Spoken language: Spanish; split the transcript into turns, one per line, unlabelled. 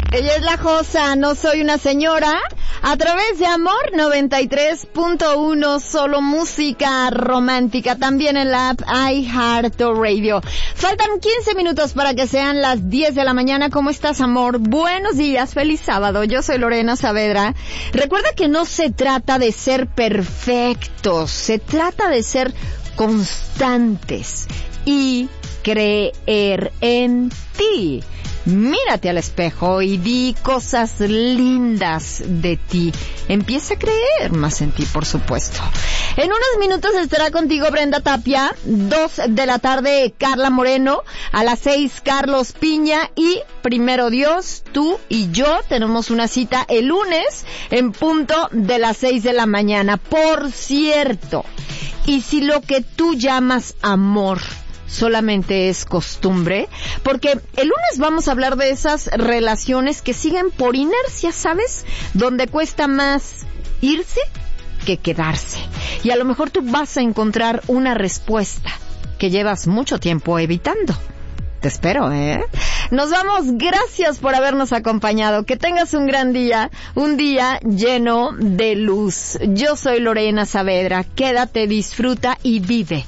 Ella es la Josa, no soy una señora. A través de Amor 93.1, solo música romántica. También en la app iHeartRadio. Faltan 15 minutos para que sean las 10 de la mañana. ¿Cómo estás, amor? Buenos días, feliz sábado. Yo soy Lorena Saavedra. Recuerda que no se trata de ser perfectos. Se trata de ser constantes y creer en ti. Mírate al espejo y di cosas lindas de ti. Empieza a creer más en ti, por supuesto. En unos minutos estará contigo Brenda Tapia. 2 de la tarde, Carla Moreno. A las 6, Carlos Piña. Y primero Dios, tú y yo tenemos una cita el lunes en punto de las 6 de la mañana. Por cierto, y si lo que tú llamas amor solamente es costumbre, porque el lunes vamos a hablar de esas relaciones que siguen por inercia, ¿sabes? Donde cuesta más irse que quedarse. Y a lo mejor tú vas a encontrar una respuesta que llevas mucho tiempo evitando. Te espero, ¿eh? Nos vamos, gracias por habernos acompañado. Que tengas un gran día, un día lleno de luz. Yo soy Lorena Saavedra. Quédate, disfruta y vive.